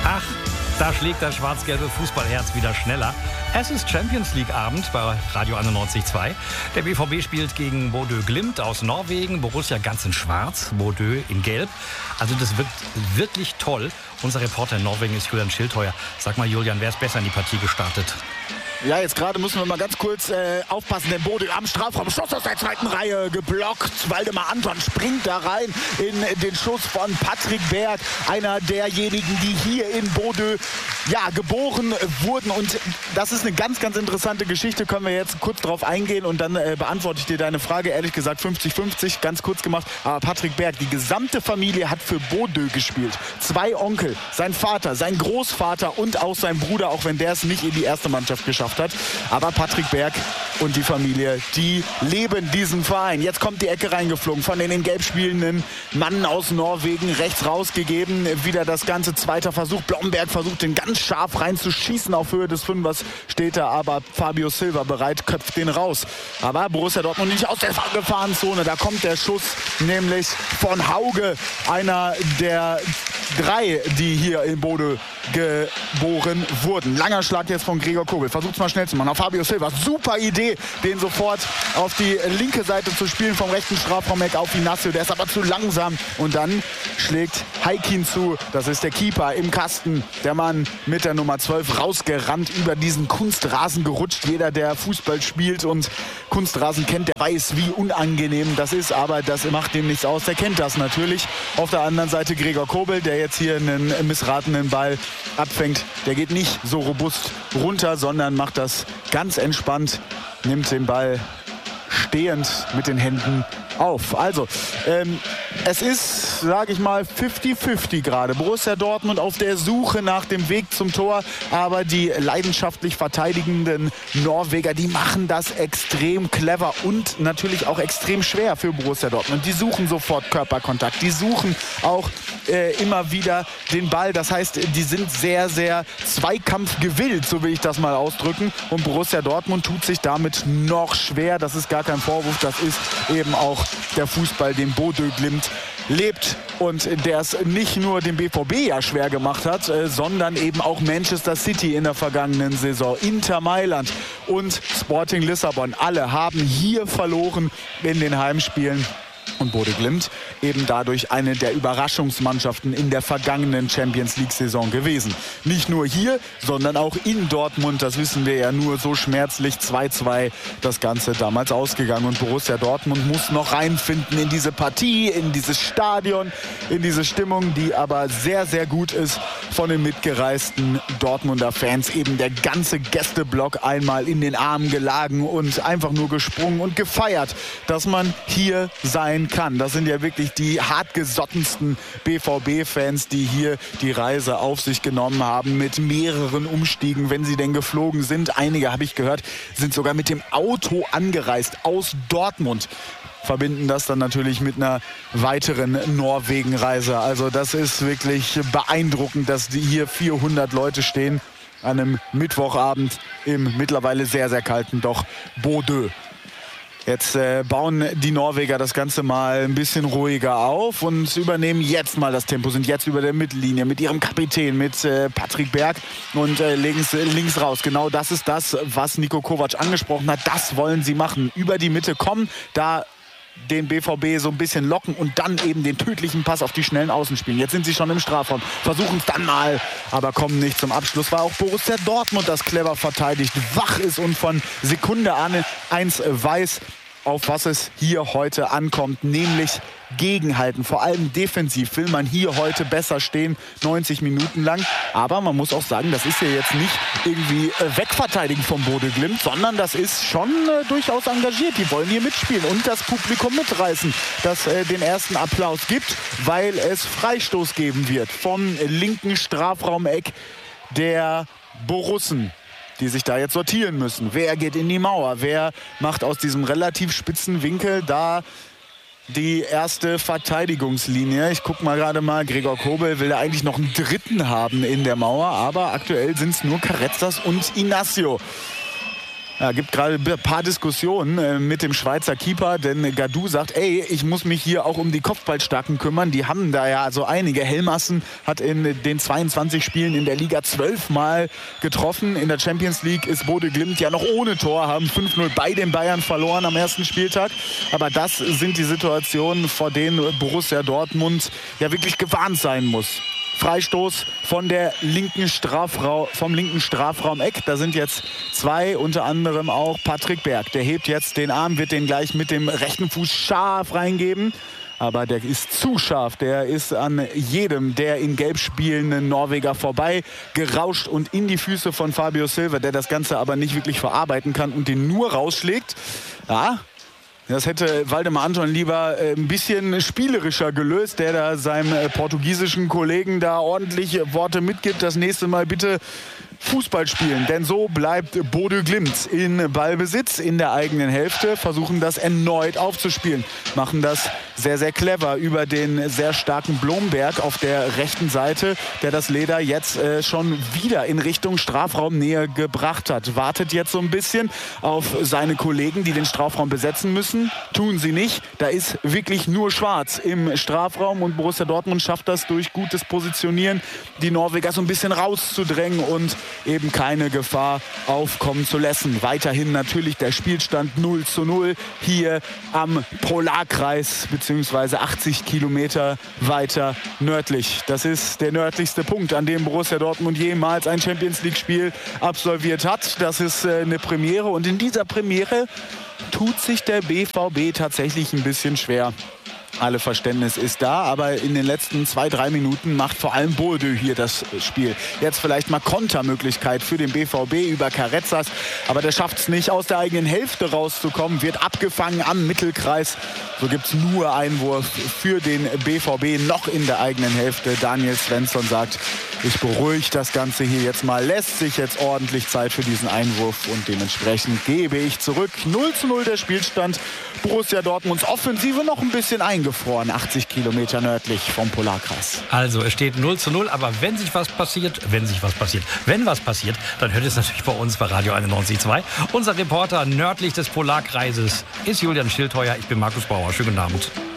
Ach, da schlägt das schwarz-gelbe Fußballherz wieder schneller. Es ist Champions League Abend bei Radio 91.2. Der BVB spielt gegen Bodø Glimt aus Norwegen. Borussia ganz in schwarz, Bodø in gelb. Also das wird wirklich toll. Unser Reporter in Norwegen ist Julian Schildheuer. Sag mal Julian, wer ist besser in die Partie gestartet? Ja, jetzt gerade müssen wir mal ganz kurz aufpassen, denn Bodø am Strafraum, Schuss aus der zweiten Reihe geblockt. Waldemar Anton springt da rein in den Schuss von Patrick Berg, einer derjenigen, die hier in Bodø geboren wurden. Und das ist eine ganz, ganz interessante Geschichte, können wir jetzt kurz drauf eingehen und dann beantworte ich dir deine Frage. Ehrlich gesagt 50-50, ganz kurz gemacht. Aber Patrick Berg, die gesamte Familie hat für Bodø gespielt. 2 Onkel, sein Vater, sein Großvater und auch sein Bruder, auch wenn der es nicht in die erste Mannschaft geschafft hat. Aber Patrick Berg und die Familie, die leben diesen Verein. Jetzt kommt die Ecke reingeflogen von den in Gelb spielenden Mann aus Norwegen. Rechts rausgegeben. Wieder das ganze zweiter Versuch. Blomberg versucht den ganz scharf reinzuschießen. Auf Höhe des Fünfers steht er, aber Fabio Silva bereit, köpft den raus. Aber Borussia Dortmund nicht aus der Gefahrenzone. Da kommt der Schuss nämlich von Hauge. Einer der 3, die hier in Bodø geboren wurden. Langer Schlag jetzt von Gregor Kobel. Versucht es mal schnell zu machen. Auf Fabio Silva. Super Idee, den sofort auf die linke Seite zu spielen. Vom rechten Strafraum-Eck auf Inacio. Der ist aber zu langsam. Und dann schlägt Heikin zu. Das ist der Keeper im Kasten. Der Mann mit der Nummer 12 rausgerannt, über diesen Kunstrasen gerutscht. Jeder, der Fußball spielt und Kunstrasen kennt, der weiß, wie unangenehm das ist. Aber das macht dem nichts aus. Der kennt das natürlich. Auf der anderen Seite Gregor Kobel, der jetzt hier einen missratenen Ball abfängt. Der geht nicht so robust runter, sondern macht das ganz entspannt, nimmt den Ball stehend mit den Händen auf. Also, es ist, sage ich mal, 50-50 gerade. Borussia Dortmund auf der Suche nach dem Weg zum Tor, aber die leidenschaftlich verteidigenden Norweger, die machen das extrem clever und natürlich auch extrem schwer für Borussia Dortmund. Die suchen sofort Körperkontakt, die suchen auch immer wieder den Ball. Das heißt, die sind sehr, sehr zweikampfgewillt, so will ich das mal ausdrücken. Und Borussia Dortmund tut sich damit noch schwer. Das ist gar kein Vorwurf, das ist eben auch der Fußball, den Bodø Glimt lebt und der es nicht nur dem BVB ja schwer gemacht hat, sondern eben auch Manchester City in der vergangenen Saison, Inter Mailand und Sporting Lissabon. Alle haben hier verloren in den Heimspielen. Und Bodø Glimt eben dadurch eine der Überraschungsmannschaften in der vergangenen Champions-League-Saison gewesen. Nicht nur hier, sondern auch in Dortmund. Das wissen wir ja nur so schmerzlich. 2-2 das Ganze damals ausgegangen. Und Borussia Dortmund muss noch reinfinden in diese Partie, in dieses Stadion, in diese Stimmung, die aber sehr, sehr gut ist von den mitgereisten Dortmunder Fans. Eben der ganze Gästeblock einmal in den Armen gelagen und einfach nur gesprungen und gefeiert, dass man hier sein kann. Das sind ja wirklich die hartgesottensten BVB-Fans, die hier die Reise auf sich genommen haben mit mehreren Umstiegen, wenn sie denn geflogen sind. Einige, habe ich gehört, sind sogar mit dem Auto angereist aus Dortmund. Verbinden das dann natürlich mit einer weiteren Norwegen-Reise. Also das ist wirklich beeindruckend, dass hier 400 Leute stehen an einem Mittwochabend im mittlerweile sehr, sehr kalten doch Bodø. Jetzt bauen die Norweger das Ganze mal ein bisschen ruhiger auf und übernehmen jetzt mal das Tempo, sind jetzt über der Mittellinie mit ihrem Kapitän, mit Patrick Berg und legen es links raus. Genau das ist das, was Niko Kovac angesprochen hat. Das wollen sie machen. Über die Mitte kommen, da den BVB so ein bisschen locken und dann eben den tödlichen Pass auf die schnellen Außen spielen. Jetzt sind sie schon im Strafraum, versuchen es dann mal, aber kommen nicht zum Abschluss. War auch Borussia Dortmund, das clever verteidigt, wach ist und von Sekunde an eins weiß, auf was es hier heute ankommt, nämlich gegenhalten. Vor allem defensiv will man hier heute besser stehen, 90 Minuten lang. Aber man muss auch sagen, das ist ja jetzt nicht irgendwie wegverteidigen vom Bodø Glimt, sondern das ist schon durchaus engagiert. Die wollen hier mitspielen und das Publikum mitreißen, das den ersten Applaus gibt, weil es Freistoß geben wird vom linken Strafraumeck der Borussen, die sich da jetzt sortieren müssen. Wer geht in die Mauer? Wer macht aus diesem relativ spitzen Winkel da die erste Verteidigungslinie? Ich gucke mal gerade mal, Gregor Kobel will da eigentlich noch einen dritten haben in der Mauer, aber aktuell sind es nur Carretzas und Inacio. Ja, gibt gerade ein paar Diskussionen mit dem Schweizer Keeper, denn Gadou sagt, ey, ich muss mich hier auch um die Kopfballstarken kümmern. Die haben da ja so einige. Helmassen hat in den 22 Spielen in der Liga 12 Mal getroffen. In der Champions League ist Bodø Glimt ja noch ohne Tor, haben 5-0 bei den Bayern verloren am ersten Spieltag. Aber das sind die Situationen, vor denen Borussia Dortmund ja wirklich gewarnt sein muss. Freistoß vom linken Strafraum-Eck. Da sind jetzt zwei, unter anderem auch Patrick Berg. Der hebt jetzt den Arm, wird den gleich mit dem rechten Fuß scharf reingeben. Aber der ist zu scharf. Der ist an jedem der in Gelb spielenden Norweger vorbei gerauscht und in die Füße von Fabio Silva, der das Ganze aber nicht wirklich verarbeiten kann und den nur rausschlägt. Ja, das hätte Waldemar Anton lieber ein bisschen spielerischer gelöst, der da seinem portugiesischen Kollegen da ordentlich Worte mitgibt. Das nächste Mal bitte Fußball spielen, denn so bleibt Bodø Glimt in Ballbesitz in der eigenen Hälfte, versuchen das erneut aufzuspielen, machen das sehr, sehr clever über den sehr starken Blomberg auf der rechten Seite, der das Leder jetzt schon wieder in Richtung Strafraumnähe gebracht hat. Wartet jetzt so ein bisschen auf seine Kollegen, die den Strafraum besetzen müssen. Tun sie nicht. Da ist wirklich nur schwarz im Strafraum und Borussia Dortmund schafft das durch gutes Positionieren, die Norweger so ein bisschen rauszudrängen und eben keine Gefahr aufkommen zu lassen. Weiterhin natürlich der Spielstand 0:0 hier am Polarkreis bzw. 80 Kilometer weiter nördlich. Das ist der nördlichste Punkt, an dem Borussia Dortmund jemals ein Champions-League-Spiel absolviert hat. Das ist eine Premiere und in dieser Premiere tut sich der BVB tatsächlich ein bisschen schwer. Alle Verständnis ist da, aber in den letzten 2-3 Minuten macht vor allem Bodø hier das Spiel. Jetzt vielleicht mal Kontermöglichkeit für den BVB über Carrezzas, aber der schafft es nicht, aus der eigenen Hälfte rauszukommen, wird abgefangen am Mittelkreis. So gibt es nur Einwurf für den BVB noch in der eigenen Hälfte. Daniel Svensson sagt, ich beruhige das Ganze hier jetzt mal, lässt sich jetzt ordentlich Zeit für diesen Einwurf und dementsprechend gebe ich zurück. 0:0 der Spielstand. Borussia Dortmunds Offensive noch ein bisschen eingefroren, 80 Kilometer nördlich vom Polarkreis. Also es steht 0:0, aber wenn was passiert, dann hört es natürlich bei uns bei Radio 91.2. Unser Reporter nördlich des Polarkreises ist Julian Schildheuer. Ich bin Markus Bauer. Schönen guten Abend.